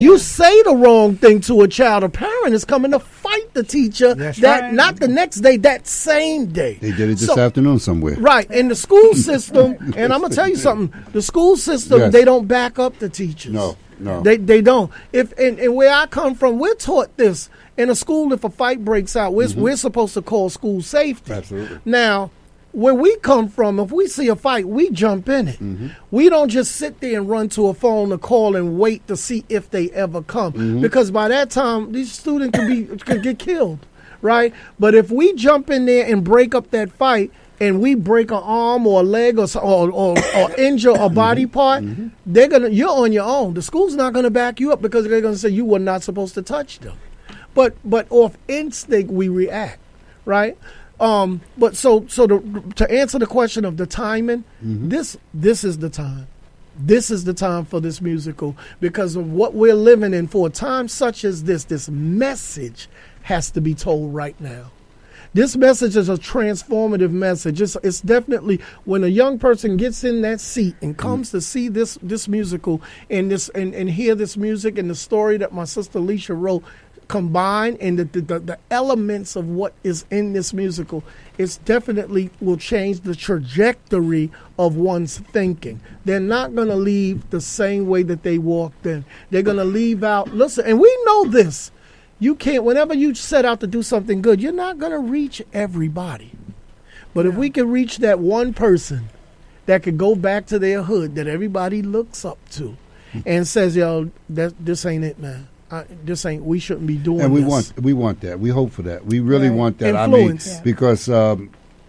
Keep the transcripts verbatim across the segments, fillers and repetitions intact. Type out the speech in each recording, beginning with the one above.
You say the wrong thing to a child, a parent is coming to fight the teacher. That's that right. Not the next day, that same day. They did it this So- afternoon somewhere. Right, and the school system, and I'm gonna tell you something. The school system, Yes. they don't back up the teachers. No, no. They they don't. If and, and where I come from, we're taught this in a school. If a fight breaks out, we're we're supposed to call school safety. Absolutely. Now, where we come from, if we see a fight, we jump in it. Mm-hmm. We don't just sit there and run to a phone to call and wait to see if they ever come, Mm-hmm. because by that time these students could be could get killed, right? But if we jump in there and break up that fight, and we break an arm or a leg or so- or, or, or injure a body part, Mm-hmm. they're gonna you're on your own. The school's not gonna back you up because they're gonna say you were not supposed to touch them. But but off instinct we react, right? Um, but so so to, to answer the question of the timing, Mm-hmm. this this is the time. This is the time for this musical because of what we're living in. For a time such as this, this message has to be told right now. This message is a transformative message. It's, it's definitely when a young person gets in that seat and comes mm. to see this this musical and this and, and hear this music and the story that my sister Alicia wrote combined and the, the, the elements of what is in this musical, it's definitely will change the trajectory of one's thinking. They're not going to leave the same way that they walked in. They're going to leave out, listen, and we know this. You can't, whenever you set out to do something good, you're not going to reach everybody. But yeah. if we can reach that one person that could go back to their hood that everybody looks up to and says, yo, that, this ain't it, man. I, this ain't. We shouldn't be doing. And we this. want, we want that. We hope for that. We really Right. want that. Influence. I mean, Yeah. because um,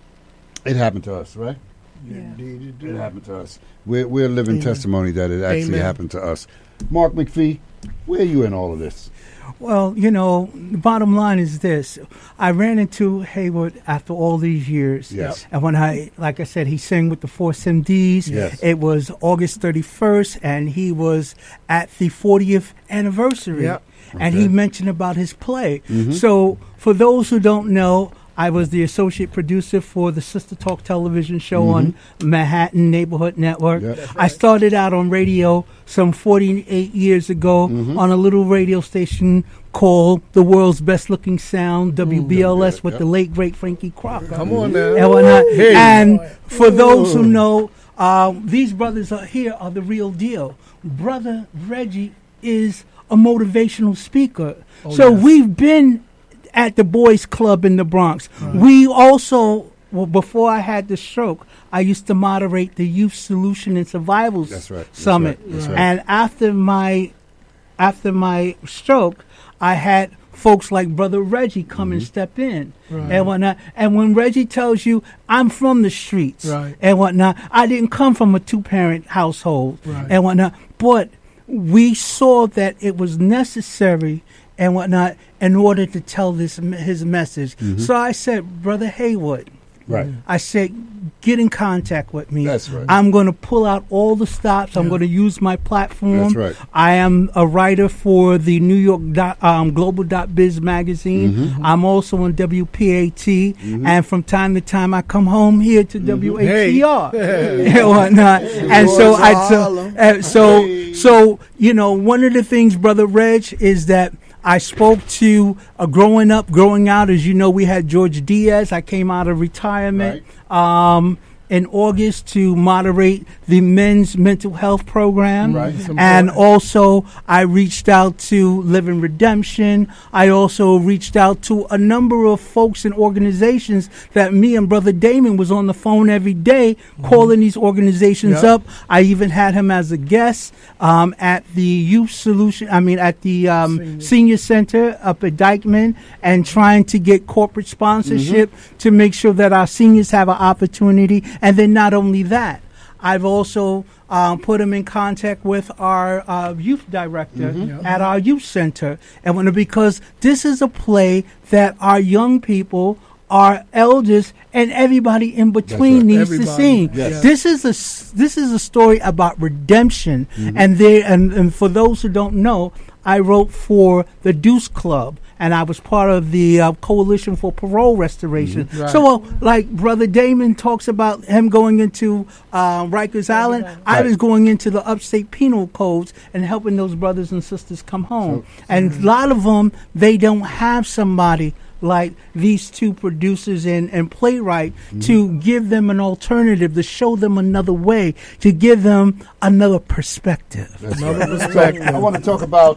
it happened to us, right? Yeah. Indeed, it did. It happened to us. We're we're a living Amen. testimony that it actually Amen. happened to us. Mark McPhee, where are you in all of this? Well, you know, the bottom line is this. I ran into Haywood after all these years. Yes. And when I, like I said, he sang with the Force M Ds. Yes. It was August thirty-first, and he was at the fortieth anniversary. Yep. And Okay. he mentioned about his play. Mhm. So for those who don't know, I was the associate producer for the Sister Talk television show Mhm. on Manhattan Neighborhood Network. Yep. I started out on radio some forty-eight years ago Mhm. on a little radio station called The World's Best Looking Sound, W B L S, Yep. with the late, great Frankie Crocker. Come on now. And whatnot. Hey. And for those who know, um, these brothers are here are the real deal. Brother Reggie is a motivational speaker. Oh, so yes. we've been at the Boys Club in the Bronx. We also, well, before I had the stroke, I used to moderate the Youth Solution and Survival That's right. That's Summit. right. That's right. And after my after my stroke, I had folks like Brother Reggie come Mm-hmm. and step in Right. and whatnot. And when Reggie tells you, I'm from the streets Right. and whatnot, I didn't come from a two-parent household Right. and whatnot, but we saw that it was necessary and whatnot in order to tell this his message. Mm-hmm. So I said, Brother Haywood, Right. I said, get in contact with me. That's right. I'm going to pull out all the stops. I'm Yeah. going to use my platform. That's right. I am a writer for the New York dot, um, Global dot Biz magazine. Mm-hmm. I'm also on W P A T. And from time to time, I come home here to W H E R and whatnot. And so Boys I of so, Harlem. uh, so Hey. so you know, one of the things, Brother Reg, is that I spoke to uh, growing up, growing out. As you know, we had George Diaz. I came out of retirement um, in August to moderate the men's mental health program. Right. It's And important. also, I reached out to Living Redemption. I also reached out to a number of folks and organizations that me and Brother Damon was on the phone every day calling these organizations Yep. up. I even had him as a guest um, at the Youth Solution, I mean, at the um, Senior. Senior Center up at Dykeman, and trying to get corporate sponsorship to make sure that our seniors have an opportunity. And then not only that, I've also um, put him in contact with our uh, youth director Mhm. at our youth center, and when, because this is a play that our young people, our elders, and everybody in between right. needs to Everybody. see. Yes. This is a s- this is a story about redemption, and there and, and for those who don't know, I wrote for the Deuce Club, and I was part of the uh, Coalition for Parole Restoration. Mm-hmm. Right. So, uh, like Brother Damon talks about him going into uh, Rikers Island, I Right. was going into the upstate penal codes and helping those brothers and sisters come home. So- and a lot of them, they don't have somebody like these two producers and, and playwright Mm-hmm. to give them an alternative, to show them another way, to give them another perspective. That's Another right. perspective. I want to talk about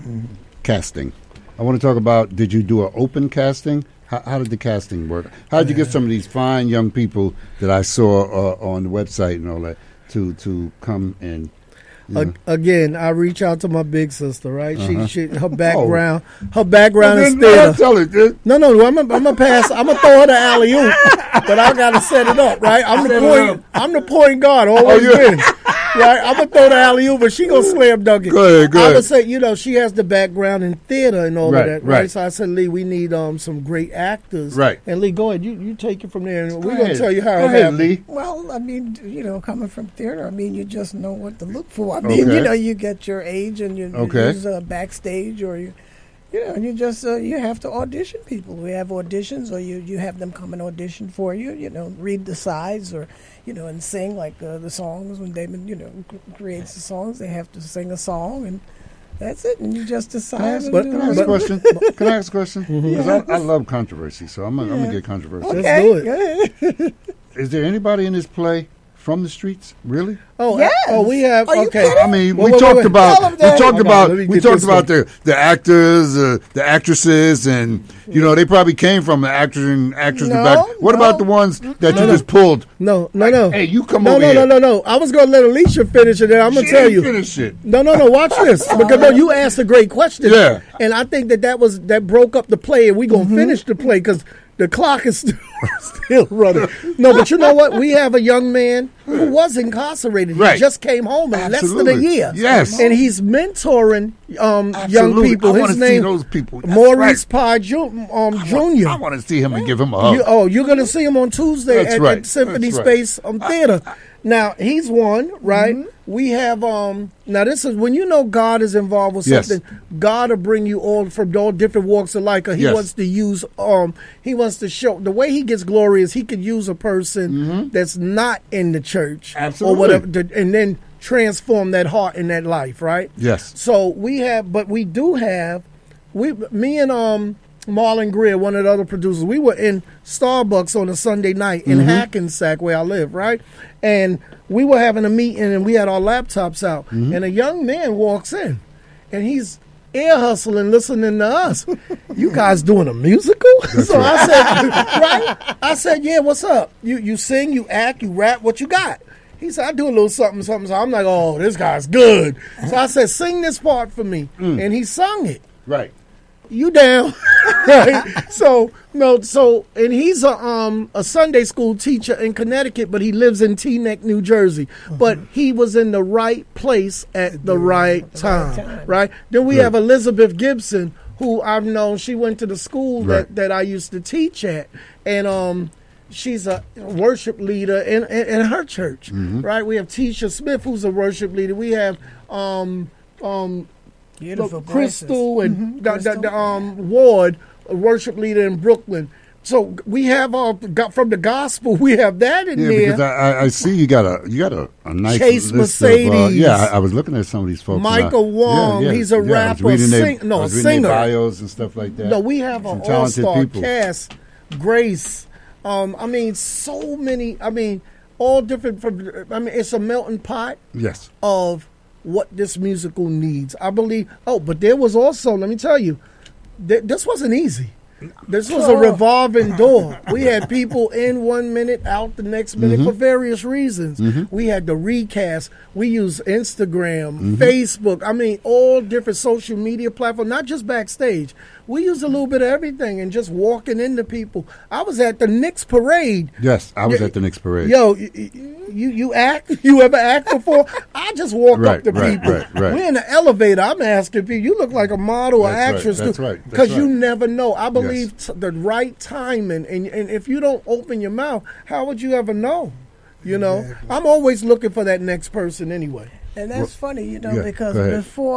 casting. I want to talk about, did you do an open casting? How, how did the casting work? How did you get some of these fine young people that I saw uh, on the website and all that to, to come and, you know? A- Again, I reach out to my big sister, right? Uh-huh. She, she, her background, her background is Well, then, theater. tell it, dude. No, no, I'm gonna I'm gonna pass. I'm gonna throw her the alley oop, but I gotta set it up, right? I'm the Set it point. up. I'm the point guard, always Oh, yeah. been, right? I'm gonna throw the alley oop, but she gonna slam dunk it. Go ahead, go I ahead. would say, you know, she has the background in theater and all Right, of that, right? right. So I said, Lee, we need um some great actors, Right. And Lee, go ahead, you you take it from there, and Go we're gonna ahead. tell you how Go it ahead, happened. Lee. Well, I mean, you know, coming from theater, I mean, you just know what to look for. I mean, Okay. you know, you get your age and you, Okay. you use uh, backstage, or you, you know, you just uh, you have to audition people. We have auditions, or you you have them come and audition for you. You know, read the sides, or you know, and sing like uh, the songs when Damon, you know, c- creates the songs. They have to sing a song, and that's it. And you just decide. Can I ask, and but- do can I it. ask a question? Can I ask a question? Mm-hmm. 'Cause I, I love controversy, so I'm gonna, I'm Yeah. gonna get controversial. Let's Okay, do it. go ahead. Is there anybody in this play from the streets? Really? Oh, Yes. oh, we have Are you okay. kidding? I mean, Wait, we wait, talked wait, wait. about Tell 'em we that. talked Hold on, about let me we get talked this about the the actors, uh, the actresses, and you know they probably came from the actors and actors. No, back. What no. about the ones that No, you no. just pulled? No, no, no. Hey, you come no, over no, here. no, no, no. I was gonna let Alicia finish it, and I'm gonna She tell didn't you. finish it. No, no, no. Watch this, because no, you asked a great question. Yeah. and I think that that was that broke up the play, and we gonna finish the play because the clock is still, still running. No, but you know what? We have a young man who was incarcerated. He Right. just came home in less than a Absolutely. year. Yes. and he's mentoring um, young Absolutely. people. I His wanna see name those people. That's Maurice right. Pye Ju- um, Junior I want to see him and give him a hug. you, oh, you're going to see him on Tuesday That's at, right. at Symphony That's right. Space um, Theater. Now, he's one, right? We have, um, now this is, when you know God is involved with Yes. something, God will bring you all from all different walks of life. 'Cause He Yes. wants to use, um, he wants to show, the way he gets glory is he could use a person that's not in the church. Absolutely. Or whatever, to, and then transform that heart and that life, right? Yes. So we have, but we do have, we, me and um Marlon Greer, one of the other producers, we were in Starbucks on a Sunday night in Hackensack, where I live, right? And we were having a meeting, and we had our laptops out, and a young man walks in, and he's ear hustling, listening to us. You guys doing a musical? So I said, right? I said, yeah. What's up? You you sing, you act, you rap. What you got? He said, I do a little something, something. So I'm like, oh, this guy's good. So I said, sing this part for me, and he sung it. Right. You down, right? So no, so and he's a um a Sunday school teacher in Connecticut, but he lives in Teaneck, New Jersey. But he was in the right place at the right time, time. right? Then we Right. have Elizabeth Gibson, who I've known. She went to the school Right. that, that I used to teach at, and um. She's a worship leader in, in, in her church, right? We have Tisha Smith, who's a worship leader. We have um, um, Beautiful Look, Crystal voices. and Mhm, the, Crystal. the, the, um, Ward, a worship leader in Brooklyn. So we have all got from the gospel. We have that in Yeah, there. because I, I, I see you got a you got a, a nice Chase list of, uh, Mercedes. yeah, I, I was looking at some of these folks. and I- Michael Wong, yeah, yeah, he's a yeah, I was rapper, reading their- sing- no, I a was reading singer. their bios and stuff like that. No, we have Some an talented all-star people. cast. Grace. Um, I mean, so many. I mean, all different. From I mean, it's a melting pot Yes. of what this musical needs. I believe. Oh, but there was also. Let me tell you, th- this wasn't easy. This was a revolving door. We had people in one minute, out the next minute for various reasons. We had the recast. We used Instagram, Facebook. I mean, all different social media platforms, not just backstage. We used a little bit of everything and just walking into people. I was at the Knicks parade. Yes, I was Yeah, at the Knicks parade. Yo, y- y- you you act? You ever act before? I just walk Right, up to right, people. right, right. We're in the elevator. I'm asking people. You look like a model or That's right, actress. that's right, that's Because you right. never know. I believe Yes. t- the right timing, and and if you don't open your mouth, how would you ever know? You know, I'm always looking for that next person anyway. And that's funny, you know, yeah, because go ahead. before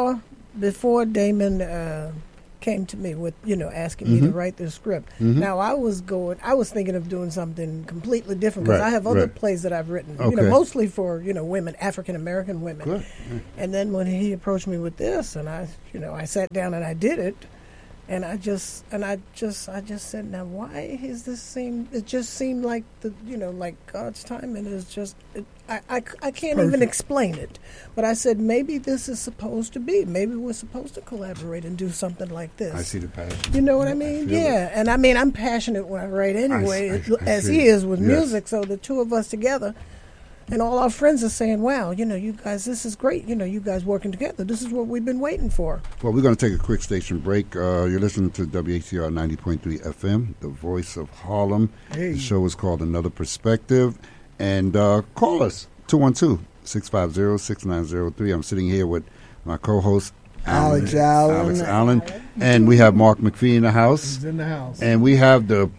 before Damon uh, came to me with, you know, asking Mm-hmm. me to write the script. Now I was going, I was thinking of doing something completely different because Right, I have other right. plays that I've written, you Okay. know, mostly for, you know, women, African American women. Good. And then when he approached me with this, and I, you know, I sat down and I did it, and I just, and I just, I just said, now why is this seem? It just seemed like the, you know, like God's timing is just. It, I, I, I can't even Perfect. explain it, but I said maybe this is supposed to be. Maybe we're supposed to collaborate and do something like this. I see the passion. You know what I mean? feel Yeah, and I mean I'm passionate when I write anyway, I- I- I as see he it. is with Yes. music. So the two of us together, and all our friends are saying, "Wow, you know, you guys, this is great. You know, you guys working together. This is what we've been waiting for." Well, we're going to take a quick station break. Uh, you're listening to W H C R ninety point three F M, the voice of Harlem. Hey. The show is called Another Perspective. And uh, call us, two one two, six five zero, six nine zero three. I'm sitting here with my co-host, Alex Allen. Alex Allen. And we have Mark McPhee in the house. He's in the house. And we have the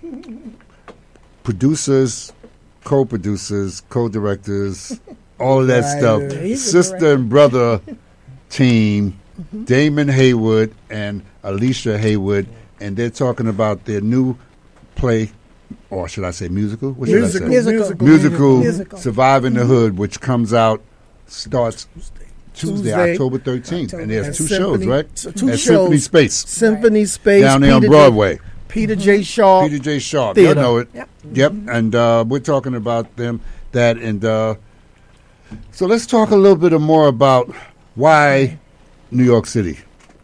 producers, co-producers, co-directors, all of that Right. stuff. Yeah, he's a Sister director. and brother team, Damon Haywood and Alicia Haywood, and they're talking about their new play, or should I say musical? What should Musical, I say? Musical. Musical, Musical. Surviving the Hood, which comes out, starts Tuesday, Tuesday. October thirteenth. October. And there's At two Symphony- shows, right? t- two At Symphony shows. Space, Symphony Space down there on Peter Broadway. J, Peter J. Shaw. Peter J. Sharp. Theater. You know it. Yep. Yep. And uh, we're talking about them, that, and uh, so let's talk a little bit more about why New York City.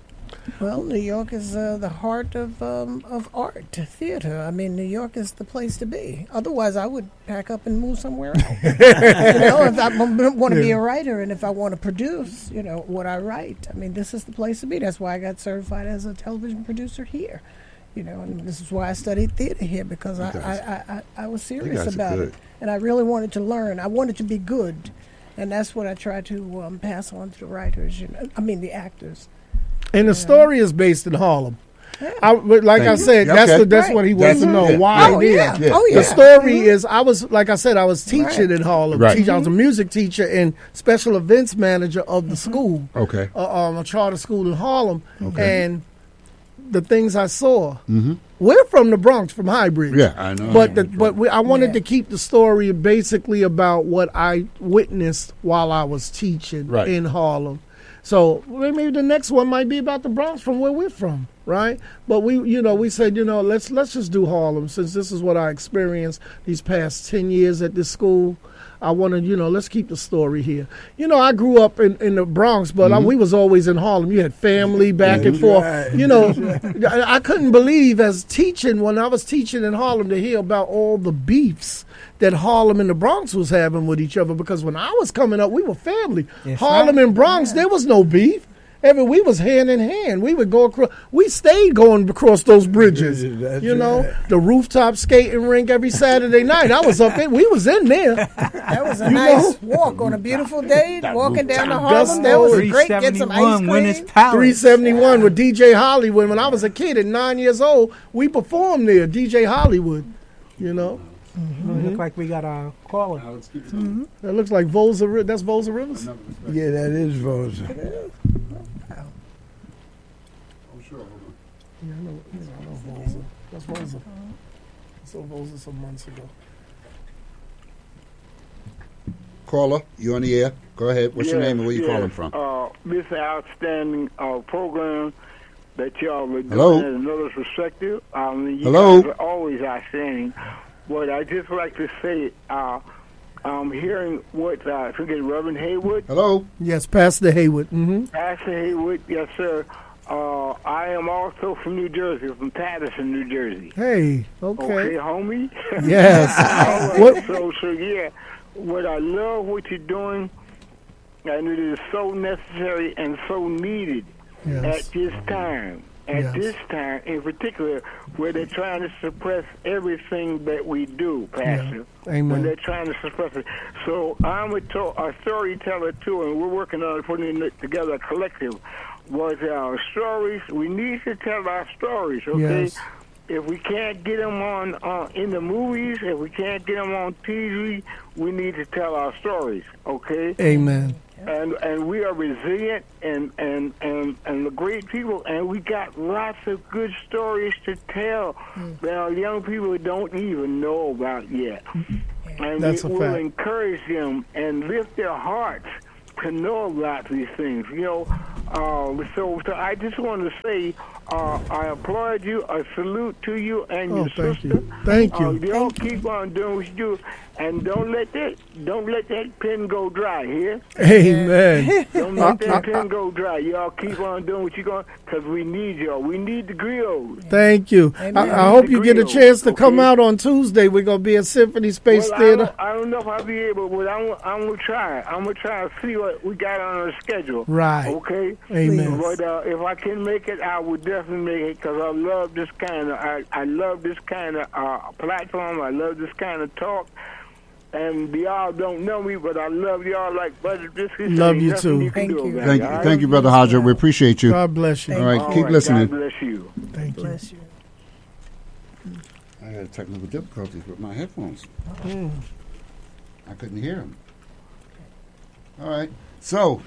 Well, New York is uh, the heart of um, of art, theater. I mean, New York is the place to be. Otherwise, I would pack up and move somewhere else. you know, if I want to be a writer and if I want to produce, you know, what I write. I mean, this is the place to be. That's why I got certified as a television producer here. You know, and this is why I studied theater here because I, guys- I, I, I, I was you serious guys are about good. it, and I really wanted to learn. I wanted to be good, and that's what I try to um, pass on to the writers. You know, I mean the actors. And the story is based in Harlem. I, but like Thank I you. said, Yeah, that's okay. the, that's Right. what he wants That's to know. it. Why Oh there? yeah. Yeah. Oh yeah. The story is, I was like I said, I was teaching Right. in Harlem. Right. Teach- I was a music teacher and special events manager of the school, Okay. uh, um, a charter school in Harlem. Okay. And the things I saw, Mm-hmm. we're from the Bronx, from Highbridge. Yeah, I know. But the, but we, I wanted Yeah. to keep the story basically about what I witnessed while I was teaching Right. in Harlem. So well, maybe the next one might be about the Bronx from where we're from, right? But we, you know, we said, you know, let's let's just do Harlem since this is what I experienced these past ten years at this school. I wanted, you know, let's keep the story here. You know, I grew up in, in the Bronx, but I, we was always in Harlem. You had family back and forth. right. You know, I, I couldn't believe as teaching when I was teaching in Harlem to hear about all the beefs that Harlem and the Bronx was having with each other. Because when I was coming up, we were family. That's Harlem right. and Bronx, there was no beef. Every we was hand in hand. We would go across. We stayed going across those bridges. That's you know, right. the rooftop skating rink every Saturday night. I was up there. We was in there. That was a You nice know? walk on a beautiful day. Walking down to rooftop Harlem, that was gusto. great. Get some ice cream. Winners Palace. three seventy-one with D J Hollywood. When I was a kid at nine years old, we performed there. D J Hollywood. You know, Look like we got a caller. that looks like Volza. Ri- That's Volza Rivers. Yeah, that is Vosa. Yeah, I know, yeah, I know Volza. That's Volza. I saw Volza some months ago. Caller, you on the air? Go ahead. What's your Yes, name and where you yes. calling from? Uh, this outstanding uh, program that y'all are doing Hello? at Another Perspective. Um, you Hello? guys are always outstanding. But I just like to say, uh, I'm hearing what uh, I think it's Reverend Haywood, Hello? Yes, Pastor Haywood. Mm-hmm. Pastor Haywood, yes sir. Uh, I am also from New Jersey, from Patterson, New Jersey. Hey, Okay, okay. homie. Yes. All right, What? So, so yeah, what I love what you're doing, and it is so necessary and so needed Yes. at this time. At Yes. this time, in particular, where they're trying to suppress everything that we do, Pastor. Amen. When they're trying to suppress it. So I'm a, to- a storyteller too, and we're working on putting it together a collective. Was our stories? We need to tell our stories, okay? Yes. If we can't get them on uh, in the movies, if we can't get them on T V, we need to tell our stories, okay? Amen. And and we are resilient and, and, and, and great people, and we got lots of good stories to tell mm. that our young people don't even know about yet. And That's we a will fact. encourage them and lift their hearts to know about these things. You know, uh, so, so I just want to say uh, I applaud you, I salute to you and Oh, your thank sister. you. Thank you. Uh, y'all keep on doing what you do, and don't let that don't let that pen go dry. Here, Amen. don't let that pen go dry. Y'all keep on doing what you're going, because we need y'all. We need the griots. Thank you. I, I hope you get a chance to come out on Tuesday. We're gonna be at Symphony Space Well, I Theater. don't, I don't know if I'll be able, but I'm, I'm gonna try. I'm gonna try to see what we got on our schedule. Right. Okay. Amen. But uh, if I can make it, I would definitely make it, because I love this kind of. I, I love this kind of uh, platform. I love this kind of talk. And y'all don't know me, but I love y'all like butter biscuits. Love Ain't you nothing too. You can Thank do you. about Thank it, you, all right? thank you, Brother Hodger. We appreciate you. God bless you. All right, All keep right, listening. God bless you. Thank you. Bless you. I had technical difficulties with my headphones. Mm. I couldn't hear them. All right, so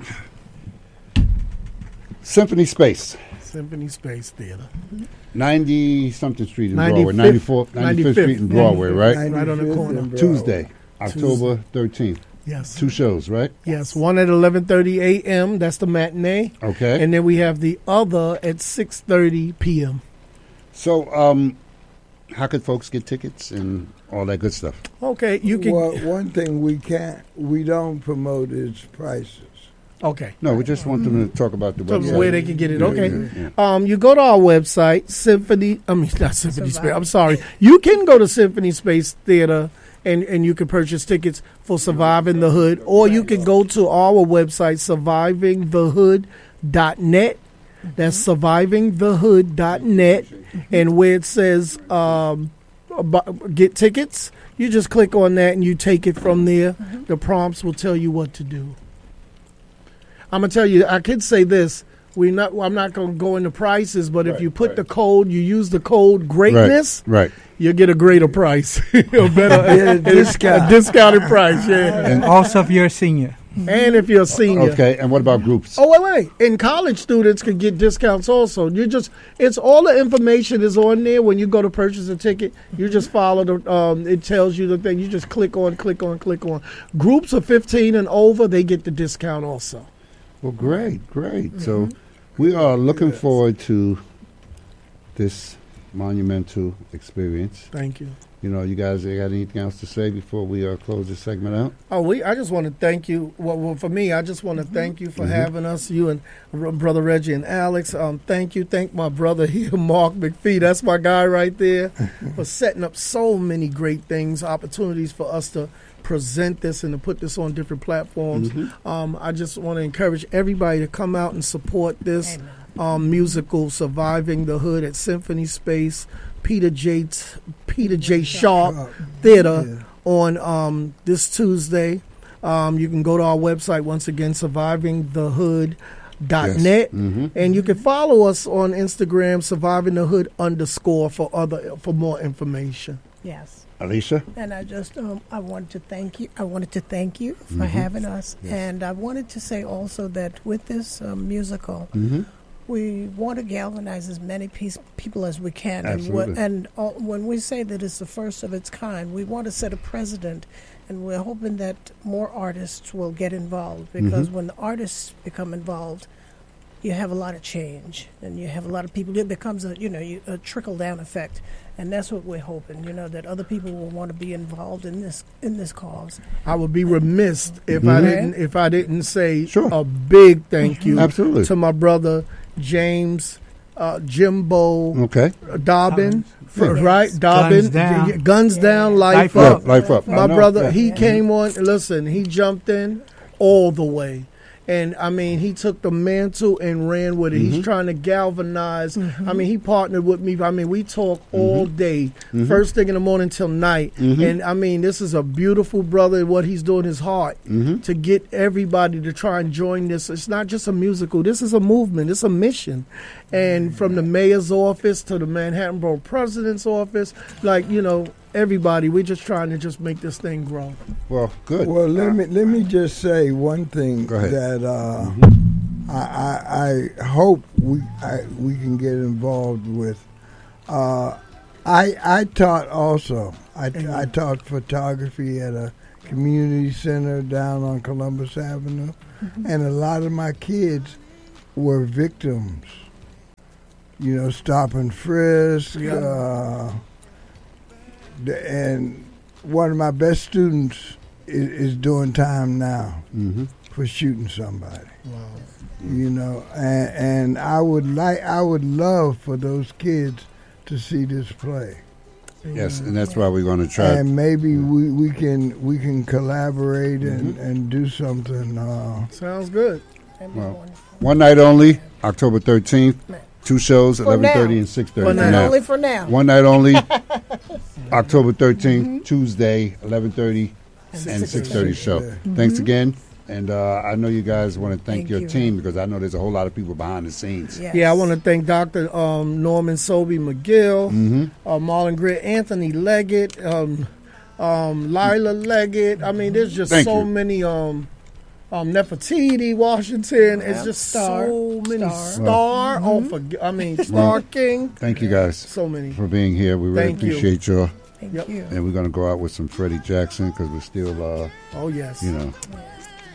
Symphony Space, Symphony Space Theater. ninety something Street in ninety-fifth Broadway, ninety-fourth, ninety-fifth Street in Broadway, right? Right on the ninety-fifth corner. and Broadway. Tuesday, October thirteenth. Yes. Two shows, right? Yes. One at eleven thirty a.m. That's the matinee. Okay. And then we have the other at six thirty p.m. So, um, how could folks get tickets and all that good stuff? Okay. You can. Well, one thing we can't, we don't promote is prices. Okay. No, we just want them to talk about the So website. where they can get it. Yeah, Okay. yeah, yeah. Um, you go to our website, Symphony. I mean, not Symphony Space. I'm sorry. You can go to Symphony Space Theater, and and you can purchase tickets for Surviving the Hood, or you can go to our website, surviving the hood dot net. That's surviving the hood dot net, and where it says um, about, get tickets, you just click on that and you take it from there. The prompts will tell you what to do. I'm gonna tell you. I could say this. We not. I'm not gonna go into prices, but if Right, you put right. the code, you use the code greatness, Right. you'll get a greater price, a better Yeah, a, discount. a discounted price. Yeah, And Also, if you're a senior. and if you're a senior. okay, and what about groups? Oh wait, wait! And college students can get discounts also. You just it's all the information is on there when you go to purchase a ticket. You just follow the um, it tells you the thing. You just click on, click on, click on. Groups of fifteen and over, they get the discount also. Well, great, great. So we are looking forward to this monumental experience. Thank you. You know, you guys got anything else to say before we uh, close this segment out? Oh, we. I just want to thank you. Well, well for me, I just want to thank you for Mhm. having us. You and R- brother Reggie and Alex. Um, thank you. Thank my brother here, Mark McPhee. That's my guy right there, for setting up so many great things, opportunities for us to present this and to put this on different platforms. Mhm. Um, I just want to encourage everybody to come out and support this Amen. um, musical, Surviving the Hood, at Symphony Space, Peter J. Peter J. Sharp Uh, Theater yeah. on um, this Tuesday. Um, you can go to our website once again, surviving the hood dot net, Yes. Mhm. and you can follow us on Instagram, surviving the hood underscore for other for more information. Yes. Alicia? And I just, um, I wanted to thank you. I wanted to thank you for Mhm. having us. Yes. And I wanted to say also that with this um, musical, Mm-hmm. we want to galvanize as many peace, people as we can. Absolutely. And, what, and all, when we say that it's the first of its kind, we want to set a precedent. And we're hoping that more artists will get involved, because Mhm. when the artists become involved, you have a lot of change, and you have a lot of people. It becomes a you know you, a trickle down effect, and that's what we're hoping. You know that other people will want to be involved in this in this cause. I would be remiss if I Mhm. didn't if I didn't say Sure. a big thank you Absolutely. to my brother James uh, Jimbo Okay. Dobbin, for, Yes. right? Dobbin, Guns Down. y- Guns Yeah. Down, Life, Life Yeah, Up. life up. I My know. brother, Yeah. he came on. Listen, he jumped in all the way. And I mean, he took the mantle and ran with it. Mhm. He's trying to galvanize. I mean, he partnered with me. I mean, we talk all day, Mhm. first thing in the morning till night. Mhm. And I mean, this is a beautiful brother. What he's doing, his heart Mhm. to get everybody to try and join this. It's not just a musical. This is a movement. It's a mission. And from the mayor's office to the Manhattan Borough President's office, like, you know, everybody. We're just trying to just make this thing grow. Well, good. Well, let me let me just say one thing Go ahead. that uh, Mm-hmm. I, I I hope we I, we can get involved with. Uh, I I taught also. I, I taught photography at a community center down on Columbus Avenue, Mm-hmm. and a lot of my kids were victims. You know, stop and frisk. Yeah. Uh, the- and one of my best students is, is doing time now Mm-hmm. for shooting somebody. Wow. You know, and, and I would like, I would love for those kids to see this play, Yes, and that's why we're going to try. and maybe we, we can we can collaborate and, Mm-hmm. and do something. Uh, Sounds good. That'd be Well, wonderful. One night only, October thirteenth. Two shows, For eleven thirty now. and six For thirty. now. Not only for now. One night only, October thirteenth, Tuesday, eleven thirty and six thirty show. Thanks again. And uh, I know you guys want to thank, Thank your you. team because I know there's a whole lot of people behind the scenes. Yes. Yeah, I want to thank Doctor Um, Norman Sobey McGill, Mm-hmm. uh, Marlon Grit, Anthony Leggett, um, um, Lila Leggett. I mean, there's just Thank so you. many. Um, um, Nefertiti, Washington. It's Yeah. just Star. so many. Star. Star. Oh, for, I mean, Star King. Thank you guys So many. for being here. We really Thank you. appreciate y'all. Thank Yep. you. And we're going to go out with some Freddie Jackson because we're still, uh, Oh yes. you know,